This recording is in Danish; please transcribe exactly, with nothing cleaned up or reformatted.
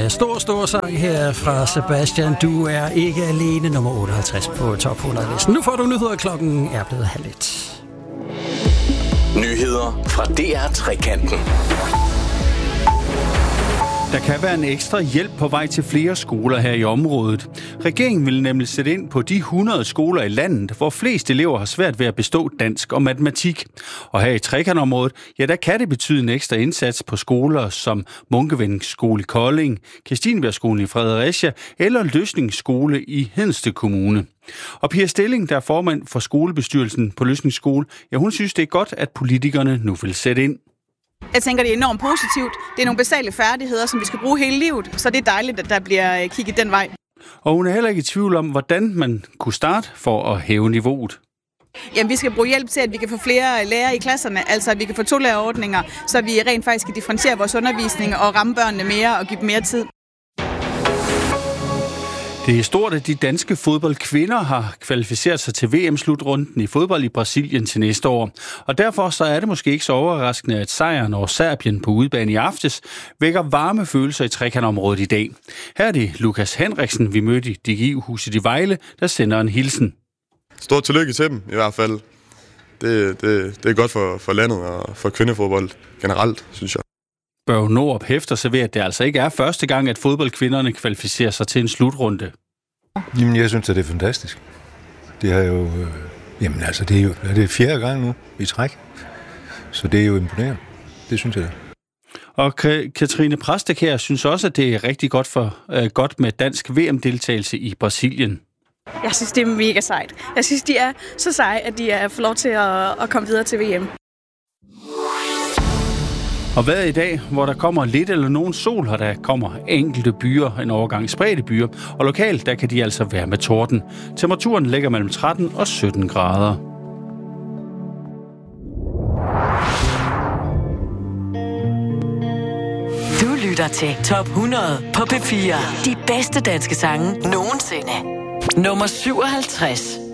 en stor, stor sang her fra Sebastian. Du er ikke alene, nummer otteoghalvtreds på top hundrede-listen. Nu får du nyheder, klokken er blevet halv et. Nyheder fra D R Trekanten. Der kan være en ekstra hjælp på vej til flere skoler her i området. Regeringen vil nemlig sætte ind på de hundrede skoler i landet, hvor flest elever har svært ved at bestå dansk og matematik. Og her i Trekantområdet, ja, der kan det betyde en ekstra indsats på skoler som Munkevængets Skole i Kolding, Kristinebjergskolen i Fredericia eller Løsningsskole i Hedensted Kommune. Og Pia Stilling, der er formand for skolebestyrelsen på Løsningsskole, ja, hun synes, det er godt, at politikerne nu vil sætte ind. Jeg tænker, det er enormt positivt. Det er nogle basale færdigheder, som vi skal bruge hele livet, så det er dejligt, at der bliver kigget den vej. Og hun er heller ikke i tvivl om, hvordan man kunne starte for at hæve niveauet. Jamen, vi skal bruge hjælp til, at vi kan få flere lærere i klasserne, altså at vi kan få to-lærerordninger, så vi rent faktisk kan differentiere vores undervisning og ramme børnene mere og give dem mere tid. Det er stort, at de danske fodboldkvinder har kvalificeret sig til V M-slutrunden i fodbold i Brasilien til næste år. Og derfor så er det måske ikke så overraskende, at sejren over Serbien på udebane i aftes vækker varme følelser i Trekantområdet i dag. Her er det Lukas Henriksen, vi mødte i D G I-huset i Vejle, der sender en hilsen. Stort tillykke til dem i hvert fald. Det, det, det er godt for, for landet og for kvindefodbold generelt, synes jeg. Børge Norup hæfter sig ved, at det altså ikke er første gang, at fodboldkvinderne kvalificerer sig til en slutrunde. Jamen, jeg synes, at det er fantastisk. Det er jo, øh, jamen altså, det er jo er det fjerde gang nu i træk. Så det er jo imponerende. Det synes jeg. Og Katrine Præstek her synes også, at det er rigtig godt, for, øh, godt med dansk V M-deltagelse i Brasilien. Jeg synes, det er mega sejt. Jeg synes, de er så seje, at de er får lov til at, at komme videre til V M. Og hvad i dag, hvor der kommer lidt eller nogen sol, og der kommer enkelte byer, en overgang spredte byer, og lokalt, der kan de altså være med torden. Temperaturen ligger mellem tretten og sytten grader. Du lytter til Top hundrede på P fire. De bedste danske sange nogensinde. Nummer syvoghalvtreds.